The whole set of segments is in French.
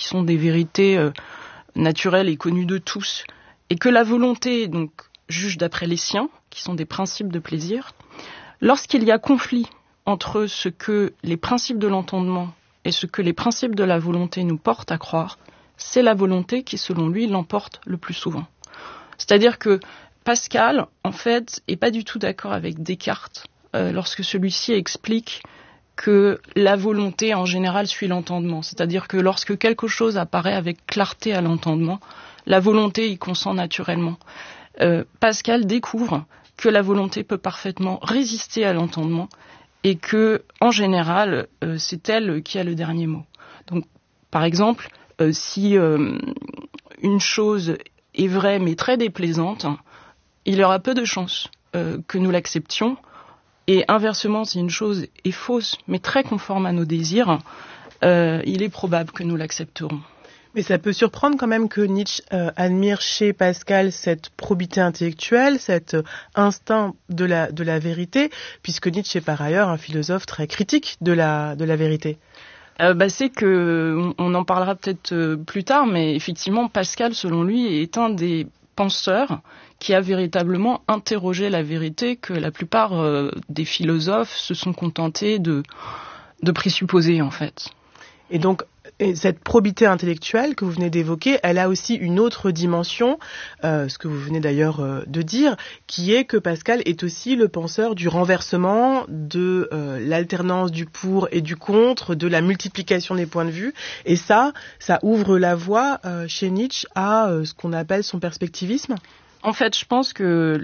qui sont des vérités naturelles et connues de tous, et que la volonté donc juge d'après les siens, qui sont des principes de plaisir, lorsqu'il y a conflit entre ce que les principes de l'entendement et ce que les principes de la volonté nous portent à croire, c'est la volonté qui, selon lui, l'emporte le plus souvent. C'est-à-dire que Pascal, en fait, est pas du tout d'accord avec Descartes lorsque celui-ci explique que la volonté, en général, suit l'entendement. C'est-à-dire que lorsque quelque chose apparaît avec clarté à l'entendement, la volonté y consent naturellement. Pascal découvre que la volonté peut parfaitement résister à l'entendement et que, en général, c'est elle qui a le dernier mot. Donc, par exemple, si une chose est vraie mais très déplaisante, il y aura peu de chances que nous l'acceptions. Et inversement, si une chose est fausse mais très conforme à nos désirs, il est probable que nous l'accepterons. Mais ça peut surprendre quand même que Nietzsche admire chez Pascal cette probité intellectuelle, cet instinct de la vérité, puisque Nietzsche est par ailleurs un philosophe très critique de la vérité. C'est que on en parlera peut-être plus tard, mais effectivement Pascal, selon lui, est un des penseurs qui a véritablement interrogé la vérité que la plupart des philosophes se sont contentés de présupposer en fait. Et donc, cette probité intellectuelle que vous venez d'évoquer, elle a aussi une autre dimension, ce que vous venez d'ailleurs de dire, qui est que Pascal est aussi le penseur du renversement, de l'alternance du pour et du contre, de la multiplication des points de vue. Et ça ouvre la voie chez Nietzsche à ce qu'on appelle son perspectivisme. En fait, je pense que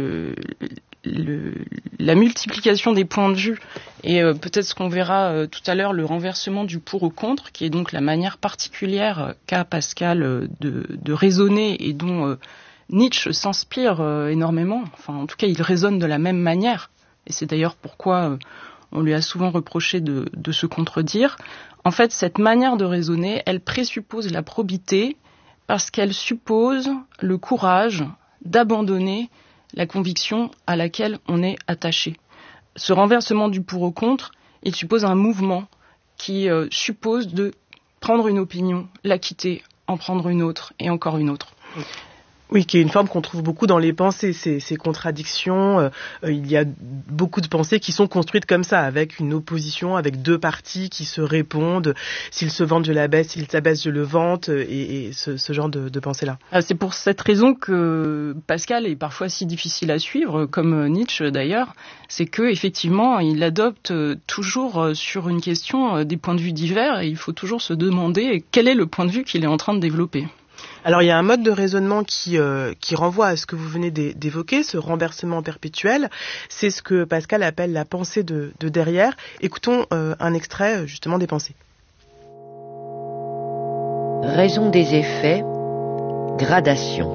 la multiplication des points de vue et peut-être ce qu'on verra tout à l'heure, le renversement du pour au contre, qui est donc la manière particulière qu'a Pascal de raisonner et dont Nietzsche s'inspire énormément. Enfin, en tout cas, il raisonne de la même manière. Et c'est d'ailleurs pourquoi on lui a souvent reproché de se contredire. En fait, cette manière de raisonner, elle présuppose la probité parce qu'elle suppose le courage d'abandonner la conviction à laquelle on est attaché. Ce renversement du pour au contre, il suppose un mouvement qui suppose de prendre une opinion, la quitter, en prendre une autre et encore une autre. Oui, qui est une forme qu'on trouve beaucoup dans les pensées, ces contradictions. Il y a beaucoup de pensées qui sont construites comme ça, avec une opposition, avec deux parties qui se répondent. S'ils se vendent, je l'abaisse, s'ils s'abaissent, je le vante, et ce genre de pensée-là. C'est pour cette raison que Pascal est parfois si difficile à suivre, comme Nietzsche d'ailleurs, c'est que effectivement, il adopte toujours sur une question des points de vue divers, et il faut toujours se demander quel est le point de vue qu'il est en train de développer. Alors il y a un mode de raisonnement qui renvoie à ce que vous venez d'évoquer, ce renversement perpétuel. C'est ce que Pascal appelle la pensée de derrière. Écoutons un extrait justement des pensées. Raison des effets, gradation.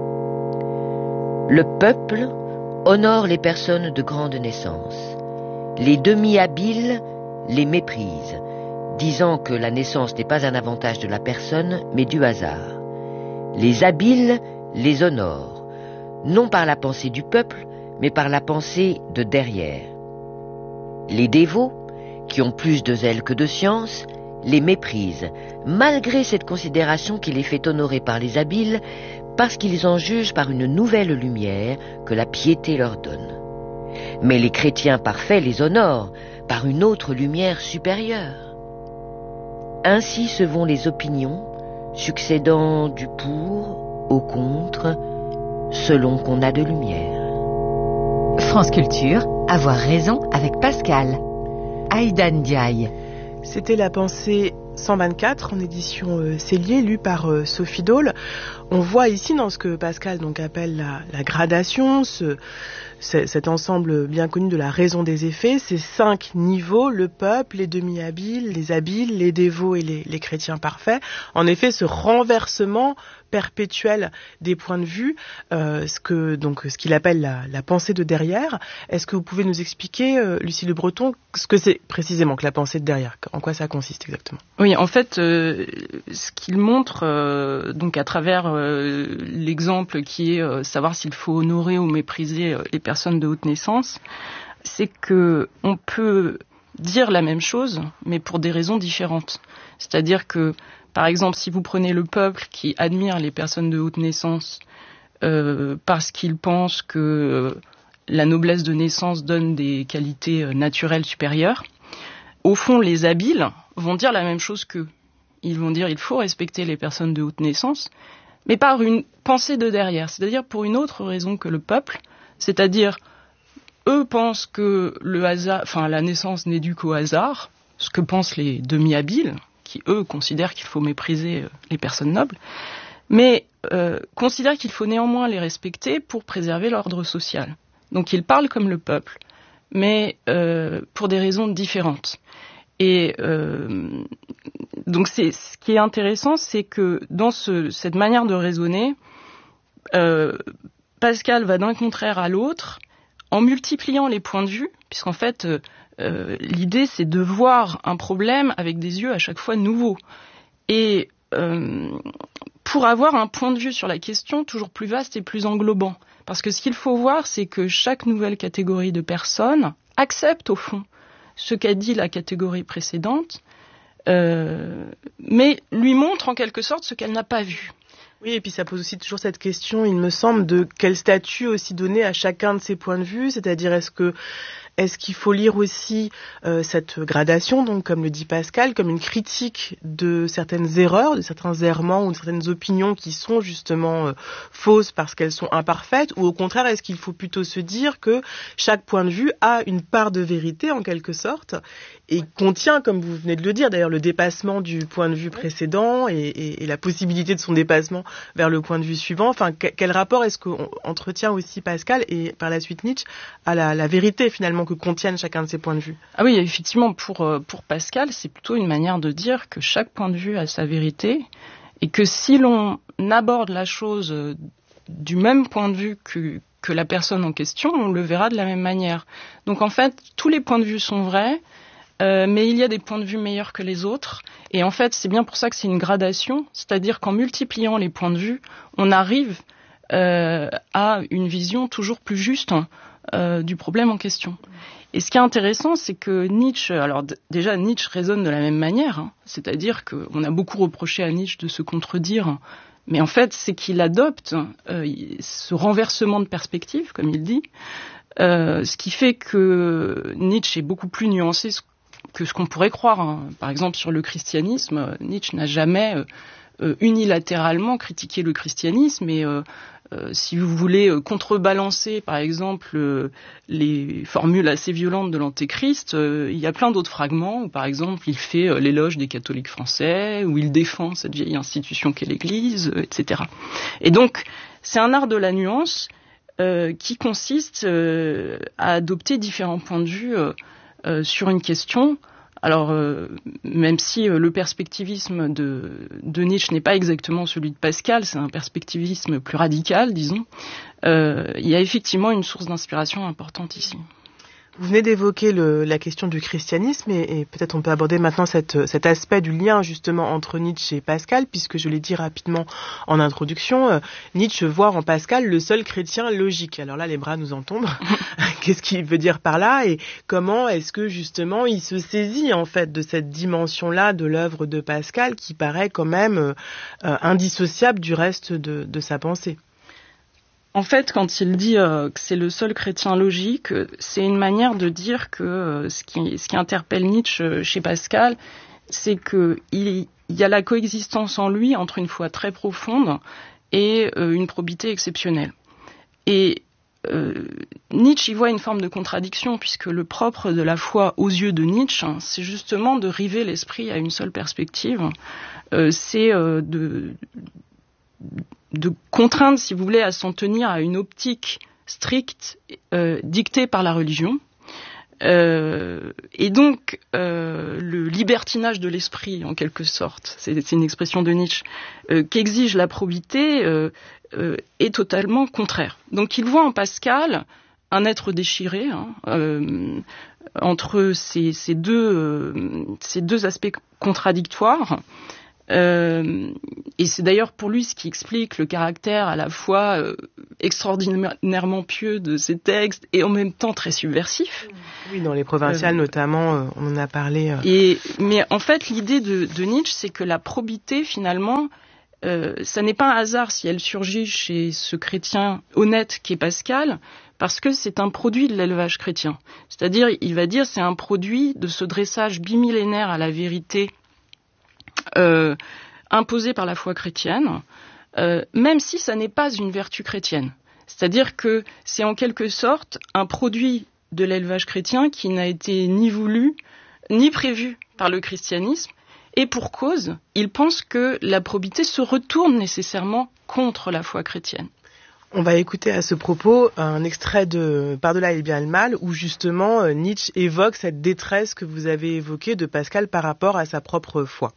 Le peuple honore les personnes de grande naissance. Les demi-habiles les méprisent, disant que la naissance n'est pas un avantage de la personne, mais du hasard. Les habiles les honorent, non par la pensée du peuple, mais par la pensée de derrière. Les dévots, qui ont plus de zèle que de science, les méprisent, malgré cette considération qui les fait honorer par les habiles, parce qu'ils en jugent par une nouvelle lumière que la piété leur donne. Mais les chrétiens parfaits les honorent par une autre lumière supérieure. Ainsi se vont les opinions, succédant du pour au contre, selon qu'on a de lumière. France Culture, avoir raison avec Pascal. Aïda Ndiaye. C'était la pensée 124 en édition Cellier, lue par Sophie Dole. On voit ici dans ce que Pascal donc appelle la gradation, cet ensemble bien connu de la raison des effets, ces 5 niveaux, le peuple, les demi-habiles, les dévots et les chrétiens parfaits. En effet, ce renversement perpétuel des points de vue, ce qu'il appelle la pensée de derrière. Est-ce que vous pouvez nous expliquer, Lucie Le Breton, ce que c'est précisément que la pensée de derrière, en quoi ça consiste exactement? Oui, en fait, ce qu'il montre, donc à travers l'exemple qui est savoir s'il faut honorer ou mépriser les personnes de haute naissance, c'est que on peut dire la même chose, mais pour des raisons différentes. C'est-à-dire que Par exemple, si vous prenez le peuple qui admire les personnes de haute naissance parce qu'il pense que la noblesse de naissance donne des qualités naturelles supérieures, au fond, les habiles vont dire la même chose qu'eux. Ils vont dire il faut respecter les personnes de haute naissance, mais par une pensée de derrière, c'est-à-dire pour une autre raison que le peuple, c'est-à-dire eux pensent que la naissance n'est due qu'au hasard, ce que pensent les demi-habiles, qui eux considèrent qu'il faut mépriser les personnes nobles, mais considèrent qu'il faut néanmoins les respecter pour préserver l'ordre social. Donc ils parlent comme le peuple, mais pour des raisons différentes. Et donc ce qui est intéressant, c'est que dans cette manière de raisonner, Pascal va d'un contraire à l'autre en multipliant les points de vue, puisqu'en fait l'idée c'est de voir un problème avec des yeux à chaque fois nouveaux. Et pour avoir un point de vue sur la question toujours plus vaste et plus englobant. Parce que ce qu'il faut voir, c'est que chaque nouvelle catégorie de personnes accepte au fond ce qu'a dit la catégorie précédente, mais lui montre en quelque sorte ce qu'elle n'a pas vu. Oui, et puis ça pose aussi toujours cette question, il me semble, de quel statut aussi donner à chacun de ces points de vue, c'est-à-dire est-ce qu'il faut lire aussi cette gradation, donc comme le dit Pascal, comme une critique de certaines erreurs, de certains errements ou de certaines opinions qui sont justement fausses parce qu'elles sont imparfaites, ou au contraire, est-ce qu'il faut plutôt se dire que chaque point de vue a une part de vérité en quelque sorte et contient, comme vous venez de le dire, d'ailleurs le dépassement du point de vue précédent et la possibilité de son dépassement vers le point de vue suivant. Enfin, quel rapport est-ce qu'on entretient aussi Pascal et par la suite Nietzsche à la vérité finalement que contiennent chacun de ces points de vue? Ah oui, effectivement, pour Pascal, c'est plutôt une manière de dire que chaque point de vue a sa vérité et que si l'on aborde la chose du même point de vue que la personne en question, on le verra de la même manière. Donc en fait, tous les points de vue sont vrais, mais il y a des points de vue meilleurs que les autres. Et en fait, c'est bien pour ça que c'est une gradation, c'est-à-dire qu'en multipliant les points de vue, on arrive à une vision toujours plus juste du problème en question. Et ce qui est intéressant, c'est que Nietzsche, alors déjà Nietzsche raisonne de la même manière, c'est-à-dire qu'on a beaucoup reproché à Nietzsche de se contredire, mais en fait, c'est qu'il adopte ce renversement de perspective, comme il dit, ce qui fait que Nietzsche est beaucoup plus nuancé que ce qu'on pourrait croire. Par exemple, sur le christianisme, Nietzsche n'a jamais unilatéralement critiqué le christianisme et si vous voulez contrebalancer, par exemple, les formules assez violentes de l'Antéchrist, il y a plein d'autres fragments où, par exemple, il fait l'éloge des catholiques français, où il défend cette vieille institution qu'est l'Église, etc. Et donc, c'est un art de la nuance qui consiste à adopter différents points de vue sur une question. Alors, même si le perspectivisme de Nietzsche n'est pas exactement celui de Pascal, c'est un perspectivisme plus radical, disons, il y a effectivement une source d'inspiration importante ici. Vous venez d'évoquer la question du christianisme et peut-être on peut aborder maintenant cet aspect du lien justement entre Nietzsche et Pascal, puisque je l'ai dit rapidement en introduction, Nietzsche voit en Pascal le seul chrétien logique. Alors là, les bras nous en tombent. Qu'est-ce qu'il veut dire par là et comment est-ce que justement il se saisit en fait de cette dimension-là de l'œuvre de Pascal qui paraît quand même indissociable du reste de sa pensée? En fait, quand il dit que c'est le seul chrétien logique, c'est une manière de dire que ce qui interpelle Nietzsche chez Pascal, c'est qu'il y a la coexistence en lui entre une foi très profonde et une probité exceptionnelle. Et Nietzsche y voit une forme de contradiction, puisque le propre de la foi aux yeux de Nietzsche, c'est justement de river l'esprit à une seule perspective, c'est de contraindre, si vous voulez, à s'en tenir à une optique stricte dictée par la religion. Et donc, le libertinage de l'esprit, en quelque sorte, c'est une expression de Nietzsche, qu'exige la probité, est totalement contraire. Donc il voit en Pascal un être déchiré, entre ces deux aspects contradictoires. c'est d'ailleurs pour lui ce qui explique le caractère à la fois extraordinairement pieux de ces textes et en même temps très subversif. Oui, dans les provinciales notamment, on en a parlé. Mais en fait, l'idée de Nietzsche, c'est que la probité, finalement, ça n'est pas un hasard si elle surgit chez ce chrétien honnête qu'est Pascal, parce que c'est un produit de l'élevage chrétien. C'est-à-dire, il va dire, c'est un produit de ce dressage bimillénaire à la vérité imposé par la foi chrétienne, même si ça n'est pas une vertu chrétienne. C'est-à-dire que c'est en quelque sorte un produit de l'élevage chrétien qui n'a été ni voulu, ni prévu par le christianisme, et pour cause, il pense que la probité se retourne nécessairement contre la foi chrétienne. On va écouter à ce propos un extrait de Par-delà le bien et le mal, où justement Nietzsche évoque cette détresse que vous avez évoquée de Pascal par rapport à sa propre foi.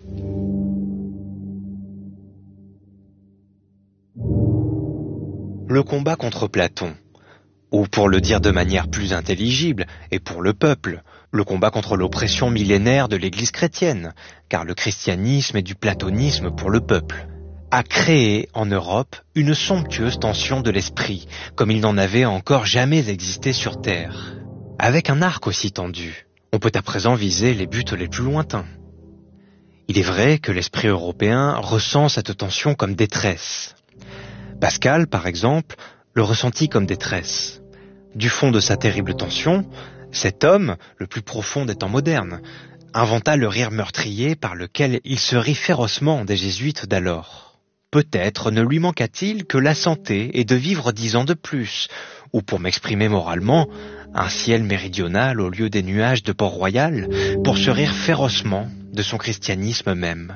Le combat contre Platon, ou pour le dire de manière plus intelligible, et pour le peuple, le combat contre l'oppression millénaire de l'Église chrétienne, car le christianisme est du platonisme pour le peuple, a créé en Europe une somptueuse tension de l'esprit, comme il n'en avait encore jamais existé sur Terre. Avec un arc aussi tendu, on peut à présent viser les buts les plus lointains. Il est vrai que l'esprit européen ressent cette tension comme détresse. Pascal, par exemple, le ressentit comme détresse. Du fond de sa terrible tension, cet homme, le plus profond des temps modernes, inventa le rire meurtrier par lequel il se rit férocement des jésuites d'alors. Peut-être ne lui manqua-t-il que la santé et de vivre 10 ans de plus, ou pour m'exprimer moralement, un ciel méridional au lieu des nuages de Port-Royal, pour se rire férocement de son christianisme même.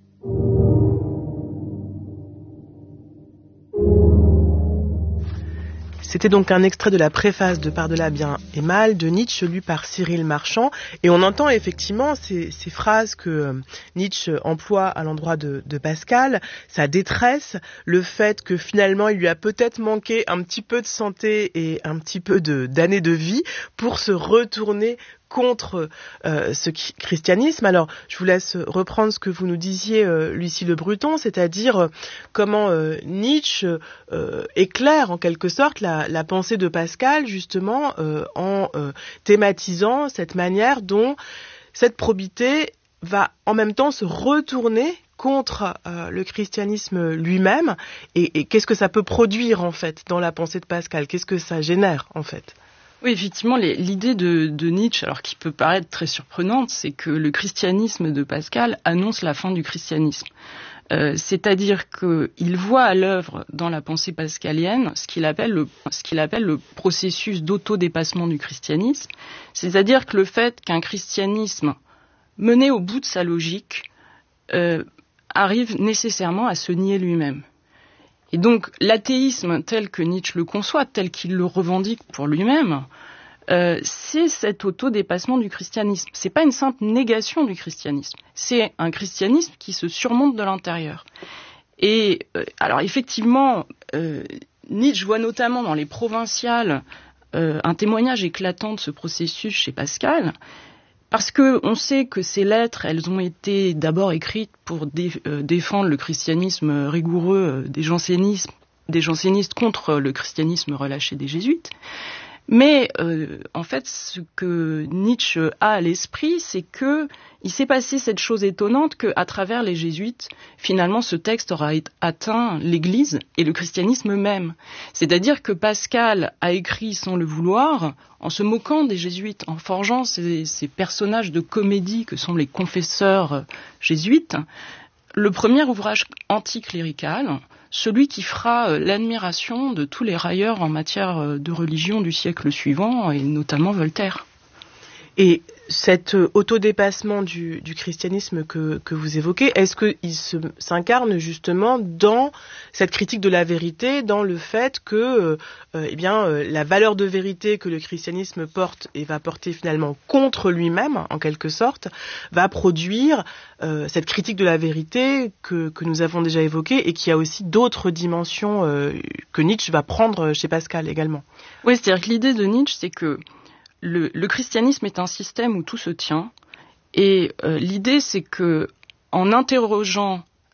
C'était donc un extrait de la préface de Par-delà bien et mal de Nietzsche, lu par Cyril Marchand. Et on entend effectivement ces phrases que Nietzsche emploie à l'endroit de Pascal, sa détresse, le fait que finalement il lui a peut-être manqué un petit peu de santé et un petit peu d'années de vie pour se retourner contre ce christianisme. Alors, je vous laisse reprendre ce que vous nous disiez, Lucie Le Breton, c'est-à-dire comment Nietzsche éclaire en quelque sorte la pensée de Pascal, justement, en thématisant cette manière dont cette probité va en même temps se retourner contre le christianisme lui-même. Et qu'est-ce que ça peut produire, en fait, dans la pensée de Pascal? Qu'est-ce que ça génère, en fait? Oui, effectivement, l'idée de Nietzsche, alors qui peut paraître très surprenante, c'est que le christianisme de Pascal annonce la fin du christianisme. C'est-à-dire qu'il voit à l'œuvre dans la pensée pascalienne ce qu'il appelle le processus d'autodépassement du christianisme, c'est-à-dire que le fait qu'un christianisme mené au bout de sa logique arrive nécessairement à se nier lui-même. Et donc, l'athéisme tel que Nietzsche le conçoit, tel qu'il le revendique pour lui-même, c'est cet autodépassement du christianisme. C'est pas une simple négation du christianisme. C'est un christianisme qui se surmonte de l'intérieur. Et alors, effectivement, Nietzsche voit notamment dans les provinciales un témoignage éclatant de ce processus chez Pascal, parce que on sait que ces lettres, elles ont été d'abord écrites pour défendre le christianisme rigoureux des jansénistes contre le christianisme relâché des jésuites. Mais en fait, ce que Nietzsche a à l'esprit, c'est que il s'est passé cette chose étonnante qu'à travers les jésuites, finalement, ce texte aura atteint l'Église et le christianisme même. C'est-à-dire que Pascal a écrit sans le vouloir, en se moquant des jésuites, en forgeant ces personnages de comédie que sont les confesseurs jésuites, le premier ouvrage anticlérical, celui qui fera l'admiration de tous les railleurs en matière de religion du siècle suivant, et notamment Voltaire. Et cet autodépassement du christianisme que vous évoquez, est-ce qu'il s'incarne justement dans cette critique de la vérité, dans le fait que la valeur de vérité que le christianisme porte et va porter finalement contre lui-même, en quelque sorte, va produire cette critique de la vérité que nous avons déjà évoquée et qui a aussi d'autres dimensions que Nietzsche va prendre chez Pascal également? Oui, c'est-à-dire que l'idée de Nietzsche, c'est que le christianisme est un système où tout se tient, et l'idée c'est que en interrogeant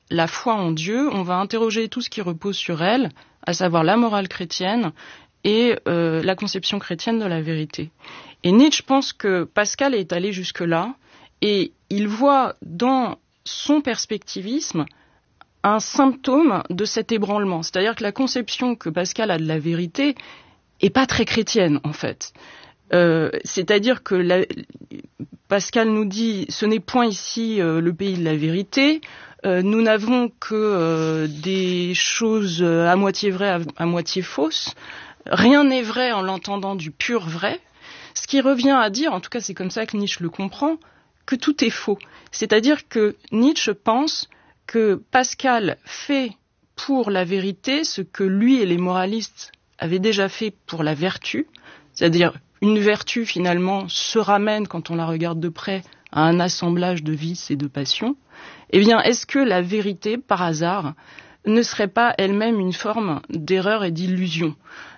la foi en Dieu, on va interroger tout ce qui repose sur elle, à savoir la morale chrétienne et la conception chrétienne de la vérité. Et Nietzsche pense que Pascal est allé jusque-là, et il voit dans son perspectivisme un symptôme de cet ébranlement. C'est-à-dire que la conception que Pascal a de la vérité est pas très chrétienne, en fait. C'est-à-dire que Pascal nous dit « ce n'est point ici le pays de la vérité, nous n'avons que des choses à moitié vraies, à moitié fausses, rien n'est vrai en l'entendant du pur vrai », ce qui revient à dire, en tout cas c'est comme ça que Nietzsche le comprend, que tout est faux. C'est-à-dire que Nietzsche pense que Pascal fait pour la vérité ce que lui et les moralistes avaient déjà fait pour la vertu, c'est-à-dire une vertu finalement se ramène, quand on la regarde de près, à un assemblage de vices et de passions. Eh bien, est-ce que la vérité, par hasard, ne serait pas elle-même une forme d'erreur et d'illusion ?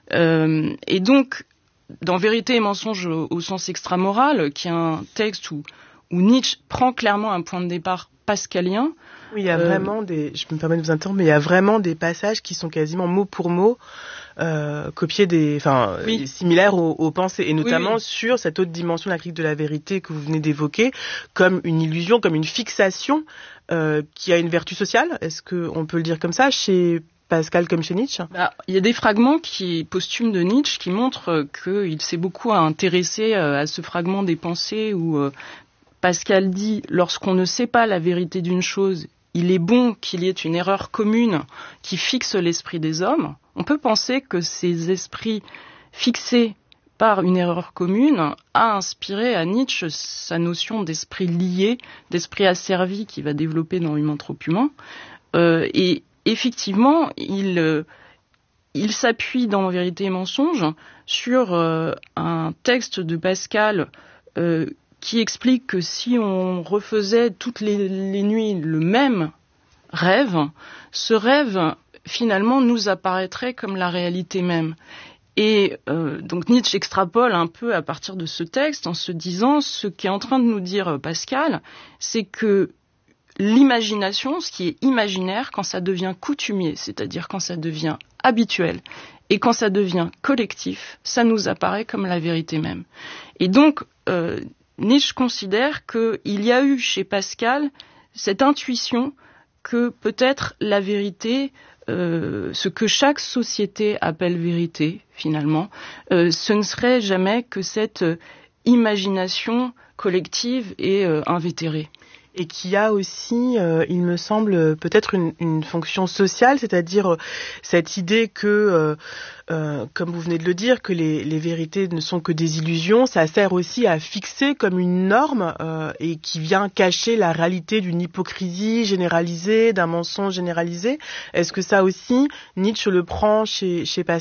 Et donc, dans Vérité et mensonge au sens extramoral, qui est un texte où Nietzsche prend clairement un point de départ pascalien. Oui, il y a vraiment je me permets de vous interrompre, mais il y a vraiment des passages qui sont quasiment mot pour mot copiés similaires aux pensées, et notamment sur cette autre dimension de la critique de la vérité que vous venez d'évoquer, comme une illusion, comme une fixation qui a une vertu sociale. Est-ce qu'on peut le dire comme ça chez Pascal comme chez Nietzsche? Il y a des fragments posthumes de Nietzsche qui montrent qu'il s'est beaucoup intéressé à ce fragment des pensées où Pascal dit « Lorsqu'on ne sait pas la vérité d'une chose, il est bon qu'il y ait une erreur commune qui fixe l'esprit des hommes. » On peut penser que ces esprits fixés par une erreur commune a inspiré à Nietzsche sa notion d'esprit lié, d'esprit asservi qu'il va développer dans Humain trop humain. Et effectivement, il s'appuie dans Vérité et mensonge sur un texte de Pascal qui explique que si on refaisait toutes les nuits le même rêve, ce rêve finalement nous apparaîtrait comme la réalité même. Et donc Nietzsche extrapole un peu à partir de ce texte en se disant ce qu'est en train de nous dire Pascal, c'est que l'imagination, ce qui est imaginaire, quand ça devient coutumier, c'est-à-dire quand ça devient habituel, et quand ça devient collectif, ça nous apparaît comme la vérité même. Et donc Nietzsche considère qu'il y a eu chez Pascal cette intuition que peut-être la vérité, ce que chaque société appelle vérité finalement, ce ne serait jamais que cette imagination collective et invétérée. Et qui a aussi, il me semble, peut-être une fonction sociale, c'est-à-dire cette idée que, comme vous venez de le dire, que les vérités ne sont que des illusions, ça sert aussi à fixer comme une norme et qui vient cacher la réalité d'une hypocrisie généralisée, d'un mensonge généralisé. Est-ce que ça aussi, Nietzsche le prend chez Pascal ?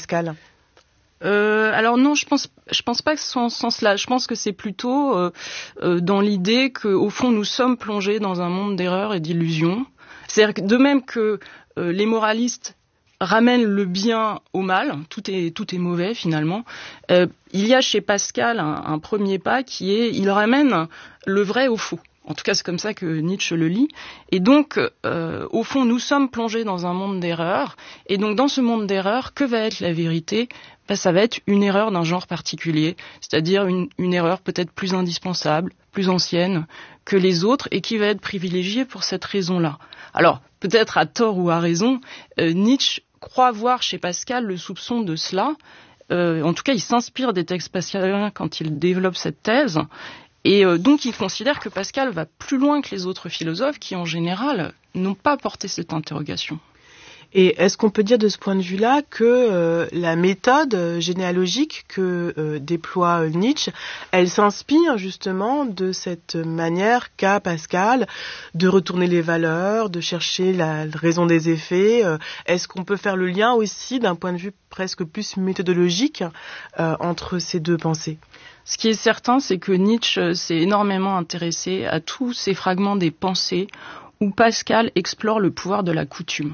Alors non, je pense pas que ce soit en ce sens-là. Je pense que c'est plutôt dans l'idée qu'au fond nous sommes plongés dans un monde d'erreurs et d'illusions. C'est-à-dire que de même que les moralistes ramènent le bien au mal, tout est mauvais finalement. Il y a chez Pascal un premier pas qui est, il ramène le vrai au faux. En tout cas, c'est comme ça que Nietzsche le lit. Et donc, au fond, nous sommes plongés dans un monde d'erreurs. Et donc, dans ce monde d'erreurs, que va être la vérité ? Ça va être une erreur d'un genre particulier, c'est-à-dire une erreur peut-être plus indispensable, plus ancienne que les autres, et qui va être privilégiée pour cette raison-là. Alors, peut-être à tort ou à raison, Nietzsche croit voir chez Pascal le soupçon de cela. En tout cas, il s'inspire des textes pascaliens quand il développe cette thèse. Et donc, il considère que Pascal va plus loin que les autres philosophes qui, en général, n'ont pas porté cette interrogation. Et est-ce qu'on peut dire de ce point de vue-là que la méthode généalogique que déploie Nietzsche, elle s'inspire justement de cette manière qu'a Pascal de retourner les valeurs, de chercher la raison des effets? Est-ce qu'on peut faire le lien aussi d'un point de vue presque plus méthodologique entre ces deux pensées? Ce qui est certain, c'est que Nietzsche s'est énormément intéressé à tous ces fragments des pensées où Pascal explore le pouvoir de la coutume.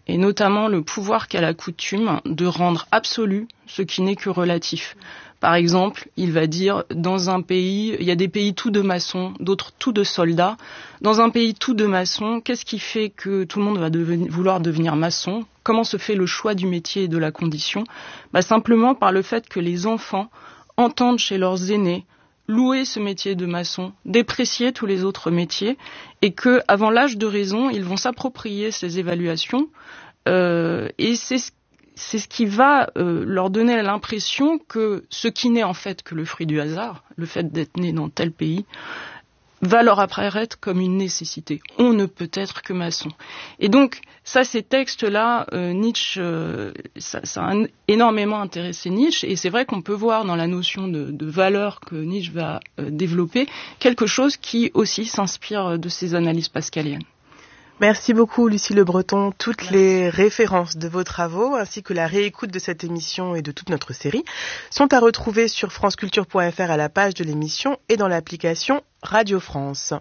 et notamment le pouvoir qu'a la coutume de rendre absolu ce qui n'est que relatif. Par exemple, il va dire, dans un pays, il y a des pays tout de maçons, d'autres tout de soldats. Dans un pays tout de maçons, qu'est-ce qui fait que tout le monde va vouloir devenir maçon ? Comment se fait le choix du métier et de la condition ? Simplement par le fait que les enfants entendent chez leurs aînés louer ce métier de maçon, déprécier tous les autres métiers, et que, avant l'âge de raison, ils vont s'approprier ces évaluations, et c'est ce qui va leur donner l'impression que ce qui n'est en fait que le fruit du hasard, le fait d'être né dans tel pays, va leur apparaître comme une nécessité. On ne peut être que maçon. Et donc, ces textes-là, Nietzsche, ça a énormément intéressé Nietzsche, et c'est vrai qu'on peut voir dans la notion de valeur que Nietzsche va développer, quelque chose qui aussi s'inspire de ces analyses pascaliennes. Merci beaucoup Lucie Le Breton. Toutes les références de vos travaux ainsi que la réécoute de cette émission et de toute notre série sont à retrouver sur franceculture.fr à la page de l'émission et dans l'application Radio France.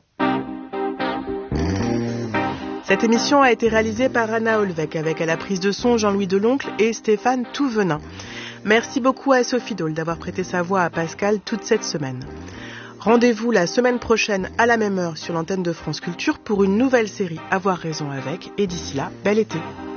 Cette émission a été réalisée par Anna Olvec avec à la prise de son Jean-Louis Deloncle et Stéphane Touvenin. Merci beaucoup à Sophie Dole d'avoir prêté sa voix à Pascal toute cette semaine. Rendez-vous la semaine prochaine à la même heure sur l'antenne de France Culture pour une nouvelle série Avoir raison avec, et d'ici là, bel été.